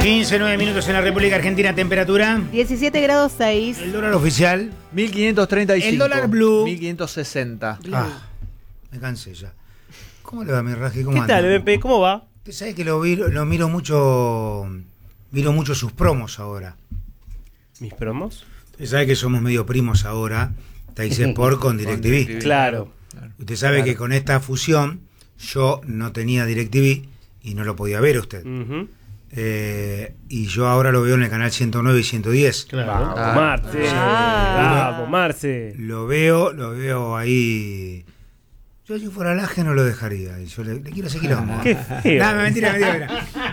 15, 9 minutos en la República Argentina, temperatura 17 grados 6. El dólar oficial 1535. El dólar blue 1560. Me cansé ya. ¿Cómo le va, mi Raji? ¿Cómo ¿Qué anda? tal, MP? ¿Cómo va? Usted sabe que lo miro mucho sus promos ahora. ¿Mis promos? Usted sabe que somos medio primos ahora, Teis Sport con DirecTV. Claro. Usted sabe que con esta fusión yo no tenía DirecTV y no lo podía ver usted. Ujú. Y yo ahora lo veo en el canal 109 y 110. Vamos, Marce. Ah. Vamos, Marce. Lo veo ahí. Yo si fuera Laje no lo dejaría. Yo le quiero seguir. Qué feo. Nada, mentira.